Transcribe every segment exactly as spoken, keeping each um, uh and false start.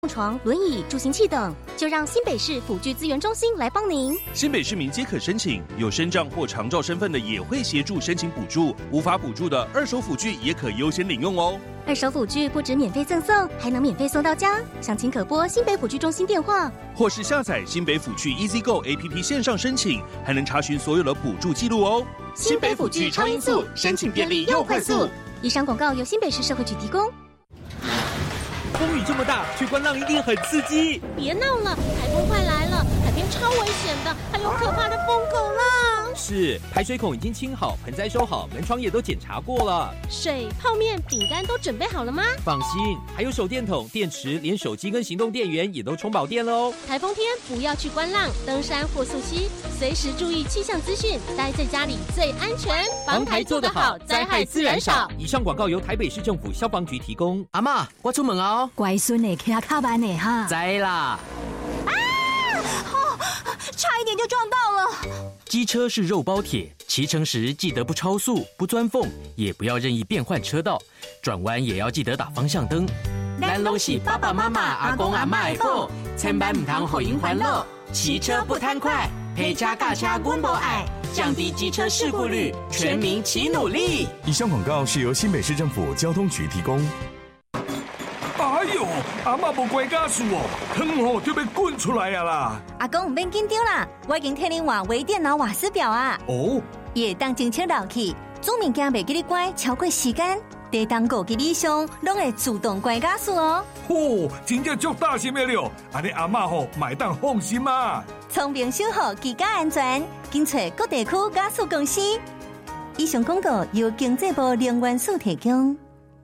床、轮椅、助行器等，就让新北市辅具资源中心来帮您。 新北市民皆可申请，有身障或长照身份的也会协助申请补助，无法补助的二手辅具也可优先领用哦。 二手辅具不止免费赠送，还能免费送到家。详情可拨新北辅具中心电话， 或是下载新北辅具 EasyGo A P P 线上申请，还能查询所有的补助记录哦。 新北辅具超音速，申请便利又快速。以上广告由新北市社会局提供。 风雨这么大，去观浪一定很刺激。 别闹了，台风快来了，海边超危险的，还有可怕的疯狗浪。 是，排水孔已经清好，盆栽收好，门窗也都检查过了。 水、泡面、饼干都准备好了吗？ 放心，还有手电筒、电池，连手机跟行动电源也都充饱电了哦。 台风天不要去观浪、登山或溯溪，随时注意气象资讯，待在家里最安全。 防台做得好，灾害自然少。以上广告由台北市政府消防局提供。 阿嬷，我出门哦。 乖孙的骑卡慢的哈。 知啦。 啊！哦，差一点就撞到了。 机车是肉包铁，骑乘时记得不超速、不钻缝，也不要任意变换车道，转弯也要记得打方向灯。咱拢是爸爸妈妈、阿公阿嬷的宝，千万唔通互因烦恼。骑车不贪快，陪车驾车阮无爱，降低机车事故率，全民齐努力。 以上广告是由新北市政府交通局提供。 哎呦，阿嬷无乖家事哦，汤哦就要滚出来啊啦！ 阿公唔免紧张啦，我已经替您换微电脑瓦斯表啊。 哦， 伊会当侦测漏气，煮物件袂记你关超过时间，地当五级以上，拢会自动关加速哦。 嚯、哦，真正足大心的了，安尼阿嬷吼买当放心啊。 聪明守护居家安全，紧找各地区加速公司。以上广告由经济部能源署提供。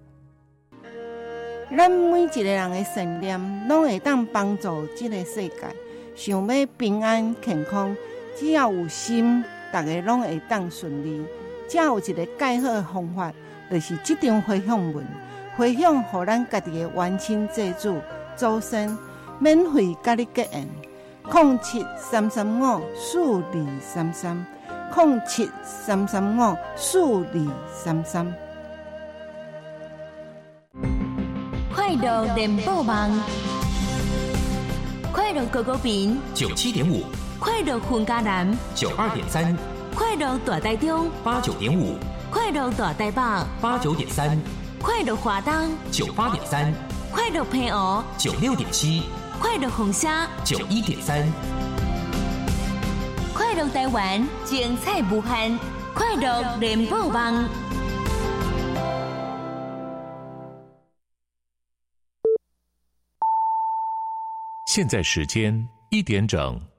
咱每一个人的信念，拢会当帮助这个世界。想要平安健康，只要有心，大家拢会当顺利。只有一个介好的方法，就是这张回向文，回向予咱家己的冤亲债主、祖先，免费甲你结缘。零七三三五四二三三，零七三三五四二三三。 快乐联播网，快乐狗狗饼九七点五， 快乐混家男九二点三， 快乐大台中八九点五， 快乐大台北八九点三， 快乐华东九八点三， 快乐平湖九六点七， 快乐红虾九一点三， 快乐台湾精彩无限，快乐联播网。 现在时间一点整。